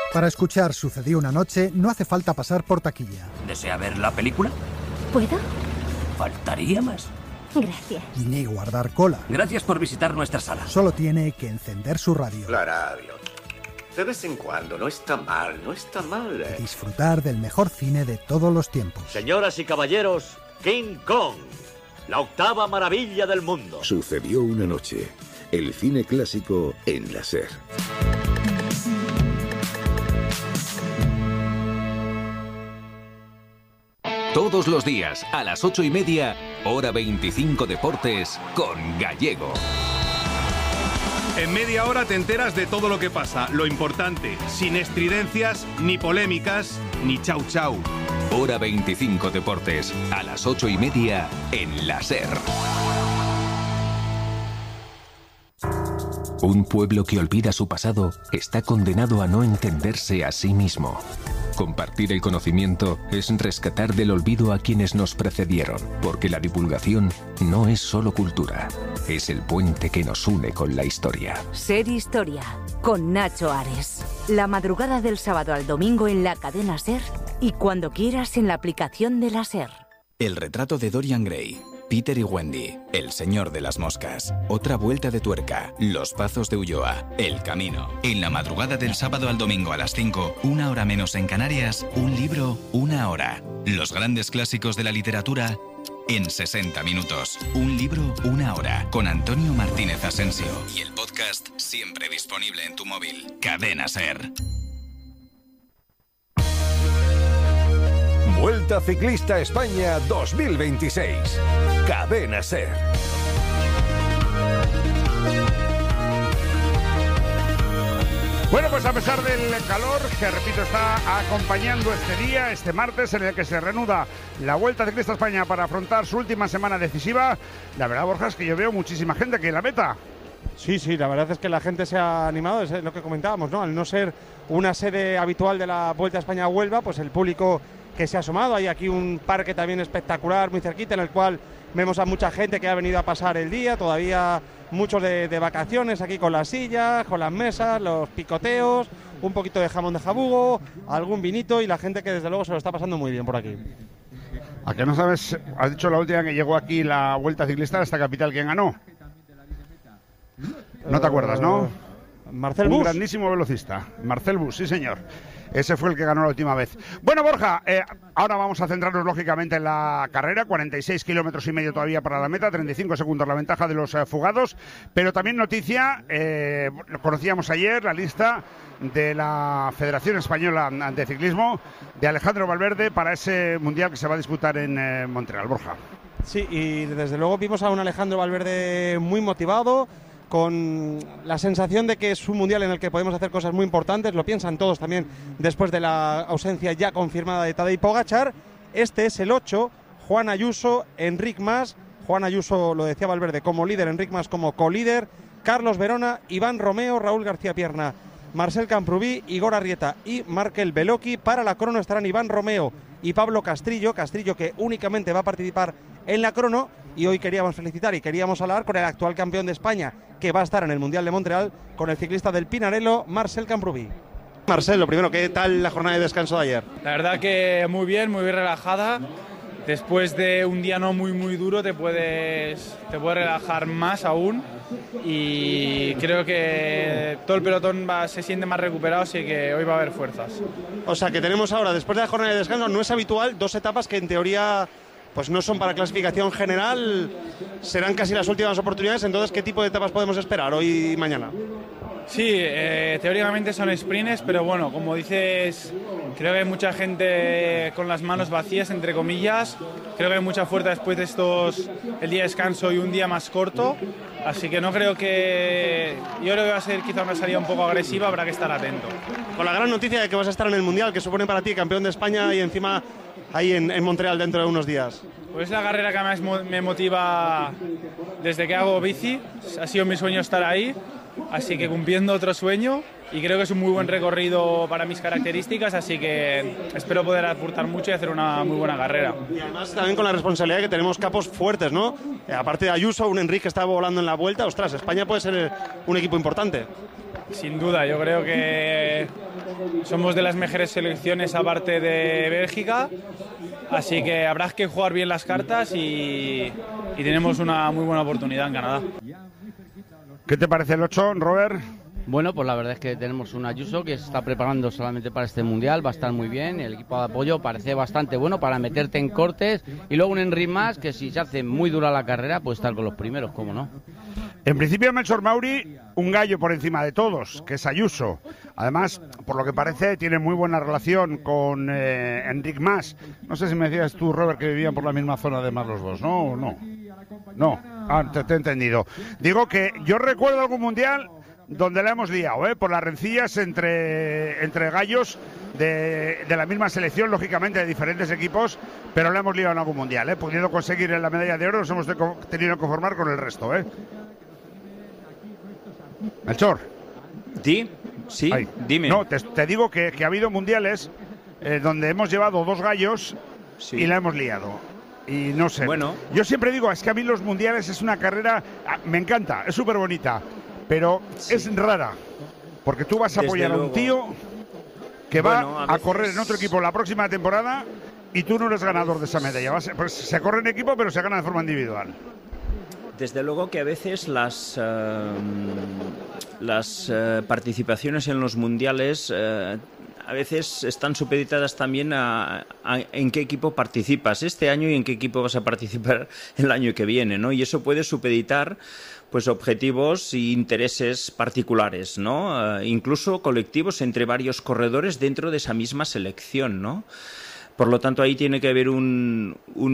Para escuchar Sucedió una noche, no hace falta pasar por taquilla. ¿Desea ver la película? ¿Puedo? Faltaría más. Gracias. Ni guardar cola. Gracias por visitar nuestra sala. Solo tiene que encender su radio. La radio. De vez en cuando, no está mal, no está mal. Disfrutar del mejor cine de todos los tiempos. Señoras y caballeros, King Kong, la octava maravilla del mundo. Sucedió una noche. El cine clásico en la SER. Todos los días, a las 8:30, Hora 25 Deportes, con Gallego. En media hora te enteras de todo lo que pasa, lo importante, sin estridencias, ni polémicas, ni chau chau. Hora 25 Deportes, a las 8:30, en la SER. Un pueblo que olvida su pasado está condenado a no entenderse a sí mismo. Compartir el conocimiento es rescatar del olvido a quienes nos precedieron, porque la divulgación no es solo cultura, es el puente que nos une con la historia. SER Historia, con Nacho Ares. La madrugada del sábado al domingo en la cadena SER y cuando quieras en la aplicación de la SER. El retrato de Dorian Gray, Peter y Wendy, El señor de las moscas, Otra vuelta de tuerca, Los pazos de Ulloa, El camino. En la madrugada del sábado al domingo a las 5, 1 hora menos en Canarias, un libro, 1 hora. Los grandes clásicos de la literatura en 60 minutos. Un libro, 1 hora. Con Antonio Martínez Asensio. Y el podcast siempre disponible en tu móvil. Cadena SER. Vuelta Ciclista España 2026. Cadena SER. Bueno, pues a pesar del calor, que repito, está acompañando este día, este martes, en el que se reanuda la Vuelta Ciclista España para afrontar su última semana decisiva, la verdad, Borja, es que yo veo muchísima gente aquí en la meta. Sí, la verdad es que la gente se ha animado, es lo que comentábamos, ¿no? Al no ser una sede habitual de la Vuelta a España-Huelva, pues el público que se ha asomado. Hay aquí un parque también espectacular, muy cerquita, en el cual vemos a mucha gente que ha venido a pasar el día, todavía muchos de vacaciones aquí con las sillas, con las mesas, los picoteos, un poquito de jamón de jabugo, algún vinito y la gente que desde luego se lo está pasando muy bien por aquí. ¿A qué no sabes? Has dicho la última que llegó aquí la Vuelta Ciclista a esta capital, ¿quién ganó? No te acuerdas, ¿no? Marcel Un Bus. grandísimo velocista, Marcel Bus, sí señor. Ese fue el que ganó la última vez. Bueno, Borja, ahora vamos a centrarnos lógicamente en la carrera. 46 kilómetros y medio todavía para la meta, 35 segundos la ventaja de los fugados. Pero también noticia, lo conocíamos ayer, la lista de la Federación Española de Ciclismo de Alejandro Valverde para ese mundial que se va a disputar en Montreal. Borja. Sí, y desde luego vimos a un Alejandro Valverde muy motivado, con la sensación de que es un mundial en el que podemos hacer cosas muy importantes, lo piensan todos también después de la ausencia ya confirmada de Tadej Pogačar. Este es el 8, Juan Ayuso, Enric Mas, Juan Ayuso, lo decía Valverde, como líder, Enric Mas como colíder, Carlos Verona, Iván Romeo, Raúl García Pierna, Marcel Camprubí, Igor Arrieta y Markel Beloki. Para la crono estarán Iván Romeo y Pablo Castrillo que únicamente va a participar en la crono. Y hoy queríamos felicitar y queríamos hablar con el actual campeón de España, que va a estar en el Mundial de Montreal, con el ciclista del Pinarello, Marcel Camprubí. Marcel, lo primero, ¿qué tal la jornada de descanso de ayer? La verdad que muy bien relajada. Después de un día no muy duro te puedes relajar más aún, y creo que todo el pelotón se siente más recuperado, así que hoy va a haber fuerzas. O sea que tenemos ahora, después de la jornada de descanso, no es habitual, 2 etapas que en teoría pues no son para clasificación general, serán casi las últimas oportunidades. Entonces, ¿qué tipo de etapas podemos esperar hoy y mañana? Sí, teóricamente son sprints, pero bueno, como dices, creo que hay mucha gente con las manos vacías, entre comillas. Creo que hay mucha fuerza después de el día de descanso y un día más corto. Así que yo creo que va a ser quizá una salida un poco agresiva, habrá que estar atento. Con la gran noticia de que vas a estar en el Mundial, que supone para ti campeón de España y encima ahí en Montreal dentro de unos días. Pues es la carrera que más me motiva desde que hago bici. Ha sido mi sueño estar ahí, así que cumpliendo otro sueño, y creo que es un muy buen recorrido para mis características, así que espero poder aportar mucho y hacer una muy buena carrera. Y además también con la responsabilidad de que tenemos capos fuertes, ¿no? Aparte de Ayuso, un Enric que está volando en la Vuelta. Ostras, España puede ser un equipo importante. sin duda, yo creo que somos de las mejores selecciones aparte de Bélgica, así que habrá que jugar bien las cartas y tenemos una muy buena oportunidad en Canadá. ¿Qué te parece el 8, Robert? Bueno, pues la verdad es que tenemos un Ayuso que se está preparando solamente para este Mundial, va a estar muy bien, el equipo de apoyo parece bastante bueno para meterte en cortes, y luego un Enric Mas que si se hace muy dura la carrera puede estar con los primeros, ¿cómo no? En principio Melchor Mauri, un gallo por encima de todos, que es Ayuso. Además, por lo que parece, tiene muy buena relación con Enric Mas. No sé si me decías tú, Robert, que vivían por la misma zona además los dos, ¿no? No, te he entendido. Digo que yo recuerdo algún Mundial donde la hemos liado, por las rencillas entre gallos de la misma selección, lógicamente de diferentes equipos, pero la hemos liado en algún Mundial, pudiendo conseguir la medalla de oro, nos hemos tenido que conformar con el resto, Melchor. Sí, dime. No, te digo que ha habido mundiales donde hemos llevado dos gallos y la hemos liado. Y no sé. Bueno. Yo siempre digo, es que a mí los mundiales es una carrera, me encanta, es súper bonita, pero es rara. Porque tú vas a apoyar a un tío que va a correr en otro equipo la próxima temporada y tú no eres ganador de esa medalla. Pues se corre en equipo, pero se gana de forma individual. Desde luego que a veces las participaciones en los mundiales a veces están supeditadas también a en qué equipo participas este año y en qué equipo vas a participar el año que viene, ¿no? Y eso puede supeditar pues objetivos e intereses particulares, ¿no? Incluso colectivos entre varios corredores dentro de esa misma selección, ¿no? Por lo tanto, ahí tiene que haber un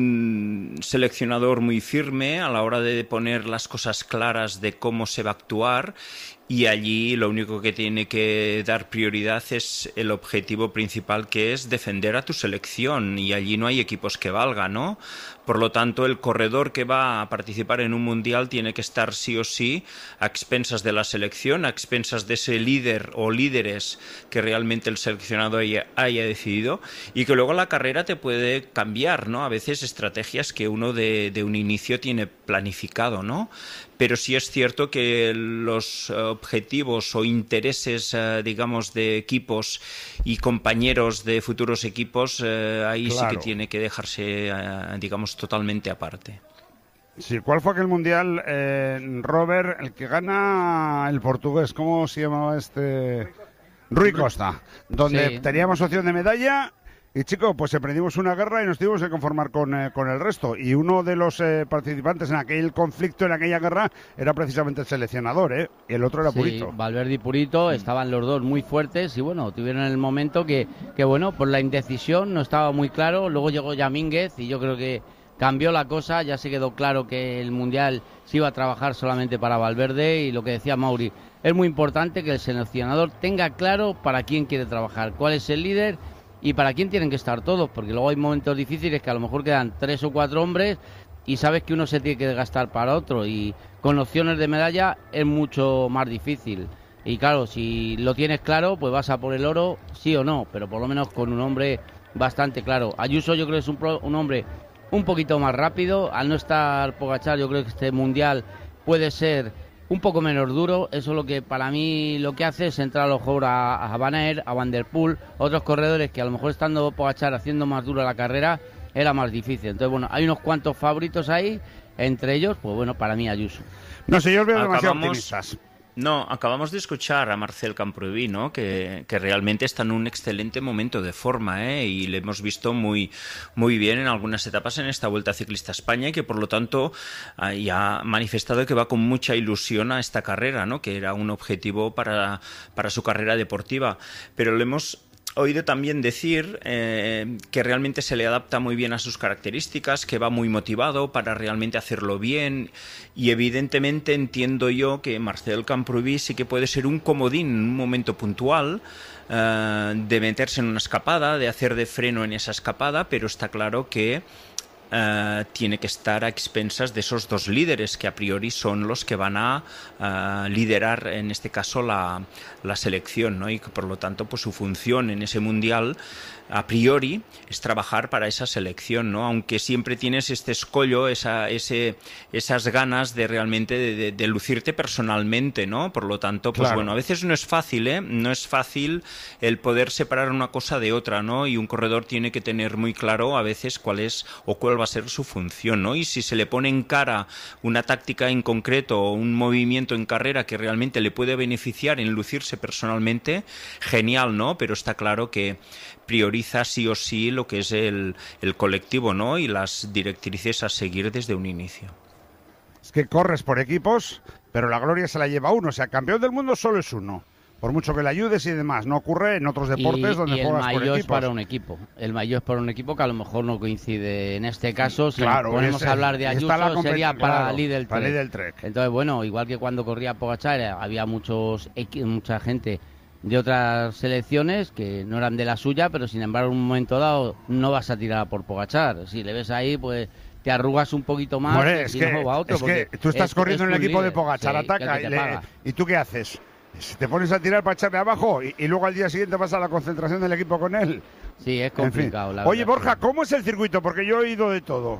seleccionador muy firme a la hora de poner las cosas claras de cómo se va a actuar, y allí lo único que tiene que dar prioridad es el objetivo principal, que es defender a tu selección, y allí no hay equipos que valgan, ¿no? Por lo tanto, el corredor que va a participar en un mundial tiene que estar sí o sí a expensas de la selección, a expensas de ese líder o líderes que realmente el seleccionado haya decidido, y que luego la carrera te puede cambiar, ¿no? A veces estrategias que uno de un inicio tiene planificado, ¿no? Pero sí es cierto que los objetivos o intereses, digamos, de equipos y compañeros de futuros equipos, ahí claro, sí que tiene que dejarse, digamos, totalmente aparte. Sí, ¿cuál fue aquel mundial, Robert, el que gana el portugués? ¿Cómo se llamaba este? Rui Costa, donde teníamos opción de medalla. Y chicos, pues emprendimos una guerra y nos tuvimos que conformar con el resto. Y uno de los participantes en aquel conflicto, en aquella guerra, era precisamente el seleccionador, y el otro era Purito. Valverde y Purito estaban los dos muy fuertes y bueno, tuvieron el momento que bueno, por la indecisión no estaba muy claro. Luego llegó Yamínguez y yo creo que cambió la cosa, ya se quedó claro que el Mundial se iba a trabajar solamente para Valverde, y lo que decía Mauri, es muy importante que el seleccionador tenga claro para quién quiere trabajar, cuál es el líder y para quién tienen que estar todos, porque luego hay momentos difíciles que a lo mejor quedan 3 o 4 hombres y sabes que uno se tiene que desgastar para otro, y con opciones de medalla es mucho más difícil. Y claro, si lo tienes claro, pues vas a por el oro, sí o no, pero por lo menos con un hombre bastante claro. Ayuso yo creo que es un hombre un poquito más rápido, al no estar Pogačar yo creo que este Mundial puede ser un poco menos duro. Eso es lo que para mí lo que hace es entrar a lo mejor a Van Aert, a Van der Poel, otros corredores que a lo mejor estando Pogačar haciendo más dura la carrera era más difícil. Entonces bueno, hay unos cuantos favoritos ahí, entre ellos pues bueno, para mí Ayuso. No sé, yo os veo demasiado optimistas. No, acabamos de escuchar a Marcel Camprubí, ¿no? Que realmente está en un excelente momento de forma, y le hemos visto muy bien en algunas etapas en esta Vuelta Ciclista a España, y que por lo tanto ya ha manifestado que va con mucha ilusión a esta carrera, ¿no? Que era un objetivo para su carrera deportiva. Pero le hemos oído también decir que realmente se le adapta muy bien a sus características, que va muy motivado para realmente hacerlo bien, y evidentemente entiendo yo que Marcel Camprubí sí que puede ser un comodín en un momento puntual, de meterse en una escapada, de hacer de freno en esa escapada, pero está claro que tiene que estar a expensas de esos dos líderes que a priori son los que van a liderar en este caso la selección, ¿no? Y que por lo tanto pues su función en ese mundial a priori es trabajar para esa selección, ¿no? Aunque siempre tienes este escollo, esas ganas de realmente de lucirte personalmente, ¿no? Por lo tanto, pues bueno, a veces no es fácil, no es fácil el poder separar una cosa de otra, ¿no? Y un corredor tiene que tener muy claro a veces cuál es o cuál va a ser su función, ¿no? Y si se le pone en cara una táctica en concreto o un movimiento en carrera que realmente le puede beneficiar en lucirse personalmente, genial, ¿no? Pero está claro que prioriza sí o sí lo que es el colectivo, ¿no? Y las directrices a seguir desde un inicio. Es que corres por equipos, pero la gloria se la lleva uno. O sea, campeón del mundo solo es uno. Por mucho que le ayudes y demás. No ocurre en otros deportes donde juegas por equipos. El maillot es para un equipo. El maillot es para un equipo que a lo mejor no coincide en este caso. Si ponemos a hablar de Ayuso, sería para Lidl Trek. Entonces, bueno, igual que cuando corría Pogačar, había mucha gente de otras selecciones que no eran de la suya, pero sin embargo en un momento dado no vas a tirar por Pogačar. Si le ves ahí, pues te arrugas un poquito más. Bueno, es que tú estás corriendo en el equipo de Pogačar, ataca y ¿tú qué haces? Te pones a tirar para echarle abajo y luego al día siguiente vas a la concentración del equipo con él. Sí, es complicado. En fin. Oye, Borja, ¿cómo es el circuito? Porque yo he oído de todo.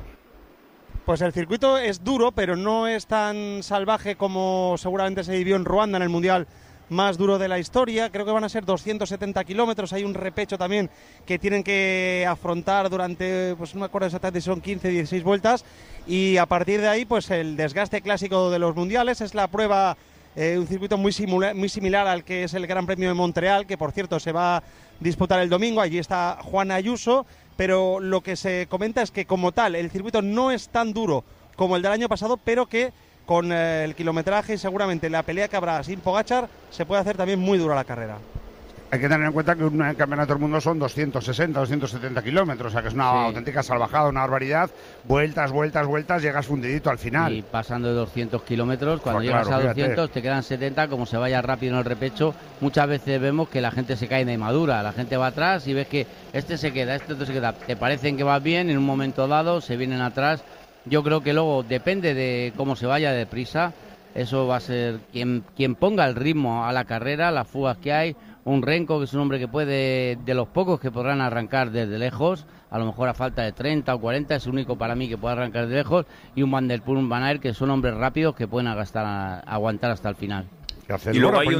Pues el circuito es duro, pero no es tan salvaje como seguramente se vivió en Ruanda en el Mundial más duro de la historia. Creo que van a ser 270 kilómetros. Hay un repecho también que tienen que afrontar durante, pues no me acuerdo exactamente si son 15, 16 vueltas. Y a partir de ahí, pues el desgaste clásico de los mundiales es la prueba, un circuito muy similar al que es el Gran Premio de Montreal, que por cierto se va a disputar el domingo. Allí está Juan Ayuso, pero lo que se comenta es que como tal el circuito no es tan duro como el del año pasado, pero que con el kilometraje y seguramente la pelea que habrá sin Pogačar se puede hacer también muy dura la carrera. Hay que tener en cuenta que un campeonato del mundo son 260, 270 kilómetros, o sea que es una auténtica salvajada, una barbaridad. Vueltas, llegas fundidito al final. Y pasando de 200 kilómetros, cuando llegas a 200 te quedan 70, como se vaya rápido en el repecho. Muchas veces vemos que la gente se cae de madura, la gente va atrás y ves que este se queda, este otro se queda. Te parecen que vas bien, en un momento dado se vienen atrás. Yo creo que luego depende de cómo se vaya deprisa. Eso va a ser quien ponga el ritmo a la carrera, las fugas que hay. Un Renko, que es un hombre que puede, de los pocos que podrán arrancar desde lejos, a lo mejor a falta de 30 o 40, es el único para mí que puede arrancar de lejos, y un Van der Poel, un Van Aert, que son hombres rápidos que pueden aguantar hasta el final. Y luego hay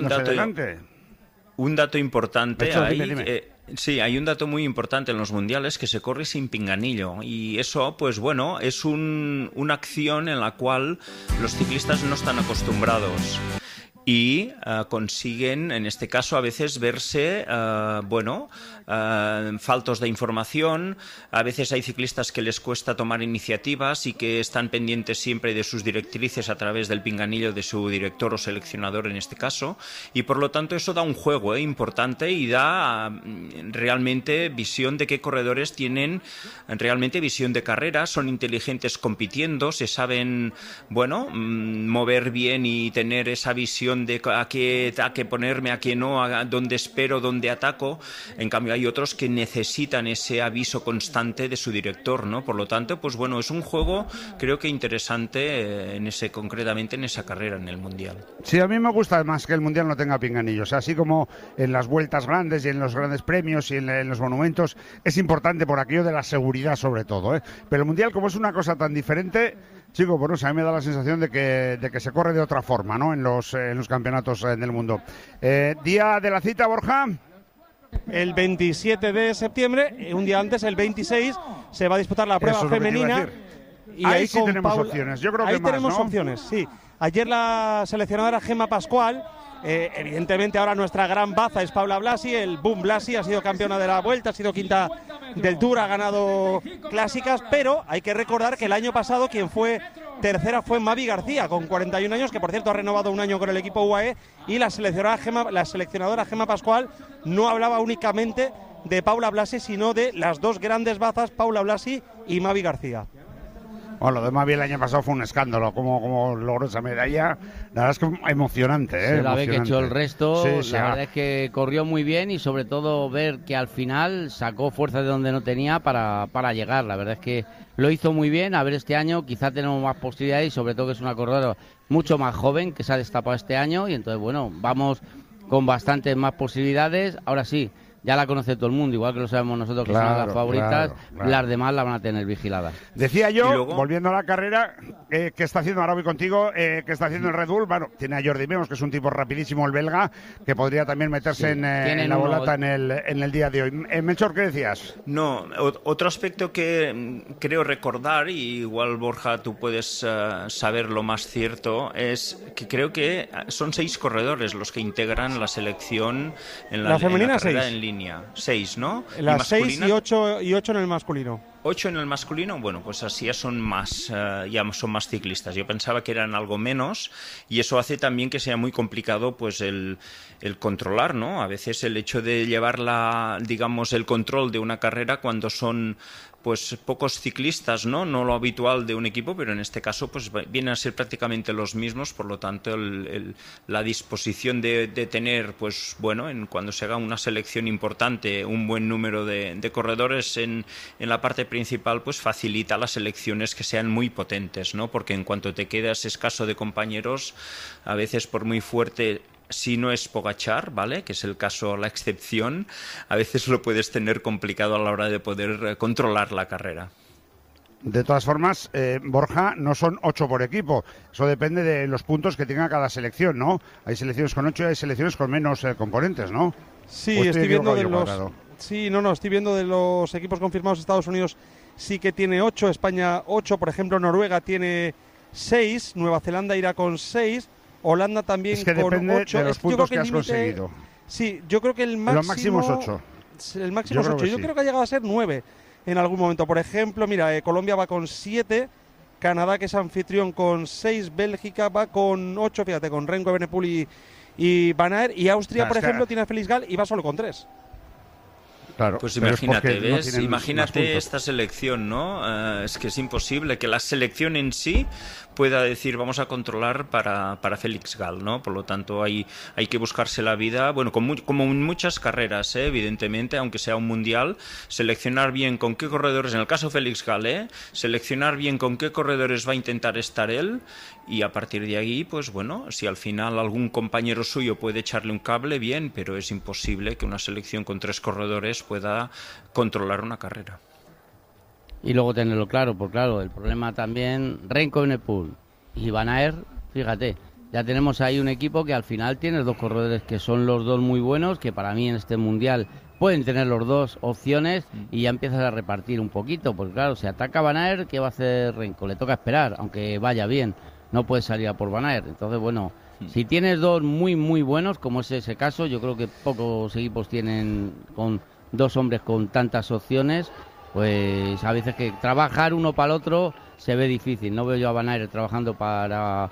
un dato importante. Sí, hay un dato muy importante en los mundiales, que se corre sin pinganillo, y eso, pues bueno, es una acción en la cual los ciclistas no están acostumbrados. Y consiguen, en este caso, a veces verse, faltos de información. A veces hay ciclistas que les cuesta tomar iniciativas y que están pendientes siempre de sus directrices a través del pinganillo de su director o seleccionador, en este caso. Y por lo tanto eso da un juego importante y da realmente visión de qué corredores tienen realmente visión de carrera, son inteligentes compitiendo, se saben, mover bien y tener esa visión de a qué ponerme, a qué no, a dónde espero, dónde ataco. En cambio hay otros que necesitan ese aviso constante de su director, ¿no? Por lo tanto, pues bueno, es un juego creo que interesante concretamente en esa carrera en el Mundial. Sí, a mí me gusta más que el Mundial no tenga pinganillos, así como en las vueltas grandes y en los grandes premios y en los monumentos es importante por aquello de la seguridad sobre todo, ¿eh? Pero el Mundial, como es una cosa tan diferente, chico, bueno, a mí me da la sensación de que se corre de otra forma, ¿no? En los campeonatos del mundo. ¿Día de la cita, Borja? El 27 de septiembre, un día antes, el 26, se va a disputar la prueba femenina. Y ahí sí tenemos opciones, yo creo que ahí más, tenemos opciones, sí. Ayer la seleccionadora Gemma Pascual, evidentemente ahora nuestra gran baza es Paula Blasi, el Boom Blasi, ha sido campeona de la Vuelta, ha sido quinta del Tour, ha ganado clásicas, pero hay que recordar que el año pasado quien fue tercera fue Mavi García, con 41 años, que por cierto ha renovado un año con el equipo UAE, y la seleccionadora Gemma Pascual no hablaba únicamente de Paula Blasi, sino de las dos grandes bazas, Paula Blasi y Mavi García. Bueno, lo de Mavi el año pasado fue un escándalo, como logró esa medalla. La verdad es que emocionante, ¿eh? Se la ve que echó el resto, Sí, la verdad es que corrió muy bien y sobre todo ver que al final sacó fuerza de donde no tenía para llegar. La verdad es que lo hizo muy bien. A ver, este año quizá tenemos más posibilidades y sobre todo que es una corredora mucho más joven que se ha destapado este año y entonces, bueno, vamos con bastantes más posibilidades. Ahora sí, ya la conoce todo el mundo, igual que lo sabemos nosotros, que son las favoritas, claro. Las demás la van a tener vigiladas. Decía yo, volviendo a la carrera, que está haciendo, ahora voy contigo, que está haciendo el Red Bull. Bueno, tiene a Jordi Meus, que es un tipo rapidísimo, el belga, que podría también meterse en la bolata en el día de hoy. Melchor, ¿qué decías? No, otro aspecto que creo recordar, y igual Borja tú puedes saber lo más cierto, es que creo que son 6 corredores los que integran la selección en la femenina, carrera 6. En línea. 6, ¿no? Las 6 y 8 en el masculino. 8 en el masculino, bueno, pues así ya son más ciclistas. Yo pensaba que eran algo menos y eso hace también que sea muy complicado pues el controlar, ¿no? A veces el hecho de llevar el control de una carrera cuando son pues pocos ciclistas, ¿no? No lo habitual de un equipo, pero en este caso pues vienen a ser prácticamente los mismos, por lo tanto la disposición de tener, pues bueno, cuando se haga una selección importante, un buen número de corredores en la parte principal, pues facilita las selecciones que sean muy potentes, ¿no? Porque en cuanto te quedas escaso de compañeros, a veces por muy fuerte, si no es Pogačar, ¿vale?, que es el caso, la excepción, a veces lo puedes tener complicado a la hora de poder controlar la carrera. De todas formas, Borja, no son 8 por equipo. Eso depende de los puntos que tenga cada selección, ¿no? Hay selecciones con 8 y hay selecciones con menos componentes, ¿no? Sí, estoy viendo de los... Sí, estoy viendo de los equipos confirmados. Estados Unidos sí que tiene 8, España 8, por ejemplo, Noruega tiene 6, Nueva Zelanda irá con 6, Holanda también es que con depende 8. De los puntos que has conseguido. Sí, yo creo que el máximo... Los máximos 8. El máximo es 8. Yo creo que ha llegado a ser 9 en algún momento. Por ejemplo, mira, Colombia va con 7, Canadá, que es anfitrión, con 6, Bélgica va con 8, fíjate, con Renko, Evenepoel y Van Aert, y Austria, por ejemplo, tiene a Felix Gall y va solo con 3. Claro, pues imagínate, ¿ves? Imagínate esta selección, ¿no? Es que es imposible que la selección en sí pueda decir vamos a controlar para Felix Gall, ¿no? Por lo tanto hay que buscarse la vida, bueno, como en muchas carreras, evidentemente, aunque sea un mundial, seleccionar bien con qué corredores, en el caso Felix Gall, seleccionar bien con qué corredores va a intentar estar él y a partir de ahí, pues bueno, si al final algún compañero suyo puede echarle un cable, bien, pero es imposible que una selección con 3 corredores pueda controlar una carrera. Y luego tenerlo claro, porque claro, el problema también, Renko, Evenepoel y Van Aert, fíjate, ya tenemos ahí un equipo que al final tiene 2 corredores que son los 2 muy buenos, que para mí en este mundial pueden tener los 2 opciones y ya empiezas a repartir un poquito, porque claro, si ataca Van Aert, ¿qué va a hacer Renko? Le toca esperar, aunque vaya bien, no puede salir a por Van Aert. Entonces, bueno, si tienes 2 muy, muy buenos, como es ese caso, yo creo que pocos equipos tienen con 2 hombres con tantas opciones, pues a veces que trabajar uno para el otro se ve difícil. No veo yo a Van Aert trabajando para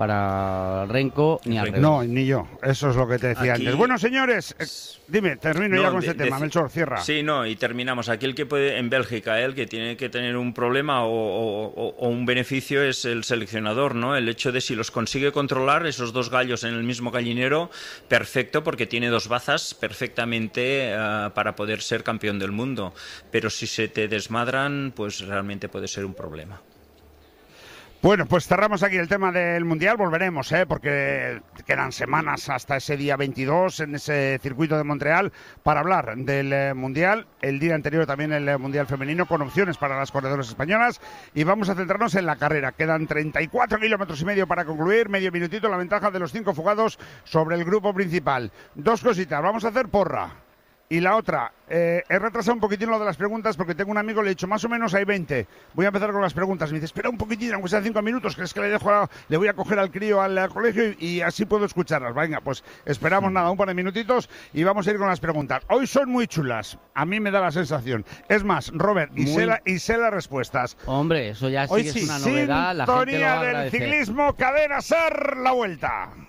Renko ni al revés. No, ni yo. Eso es lo que te decía antes. Bueno, señores, dime, termino ya con este tema. Melchor, cierra. Sí, y terminamos. Aquí el que puede, en Bélgica, el que tiene que tener un problema o un beneficio es el seleccionador, ¿no? El hecho de si los consigue controlar, esos 2 gallos en el mismo gallinero, perfecto, porque tiene 2 bazas perfectamente para poder ser campeón del mundo. Pero si se te desmadran, pues realmente puede ser un problema. Bueno, pues cerramos aquí el tema del Mundial, volveremos, porque quedan semanas hasta ese día 22 en ese circuito de Montreal para hablar del Mundial, el día anterior también el Mundial femenino con opciones para las corredoras españolas y vamos a centrarnos en la carrera. Quedan 34 kilómetros y medio para concluir, medio minutito, la ventaja de los 5 fugados sobre el grupo principal. 2 cositas, vamos a hacer porra. Y la otra, he retrasado un poquitín lo de las preguntas porque tengo un amigo, le he dicho más o menos hay 20. Voy a empezar con las preguntas. Me dice, espera un poquitín, aunque sean 5 minutos, que es que le voy a coger al crío al colegio y así puedo escucharlas. Venga, pues esperamos un par de minutitos y vamos a ir con las preguntas. Hoy son muy chulas, a mí me da la sensación. Es más, Robert, y sé las respuestas. Hombre, eso ya sí que es una novedad. La gente lo va a agradecer. Sintonía del ciclismo, Cadena SER, la vuelta.